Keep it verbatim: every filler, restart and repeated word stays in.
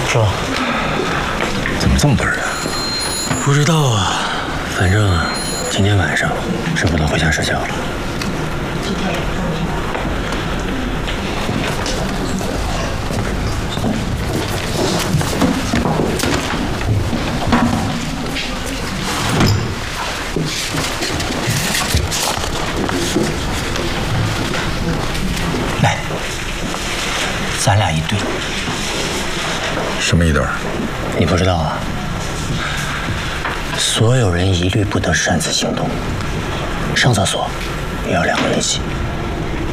说， 怎么这么多人啊？ 不知道啊，反正今天晚上是不能回家睡觉了。来，咱俩一对。 什么一对？ 你不知道啊？所有人一律不得擅自行动，上厕所也要两个人一起。